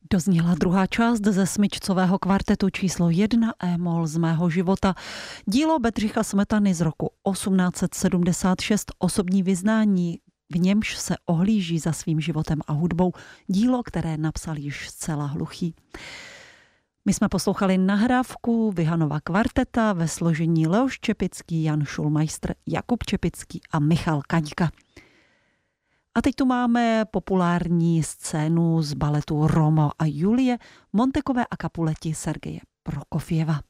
Dozněla druhá část ze smyčcového kvartetu číslo 1 E-moll z mého života. Dílo Bedřicha Smetany z roku 1876, osobní vyznání, v němž se ohlíží za svým životem a hudbou, dílo, které napsal již zcela hluchý. My jsme poslouchali nahrávku Vyhanova kvarteta ve složení Leoš Čepický, Jan Šulmeister, Jakub Čepický a Michal Kaňka. A teď tu máme populární scénu z baletu Romeo a Julie Montekové a Capuleti Sergeje Prokofjeva.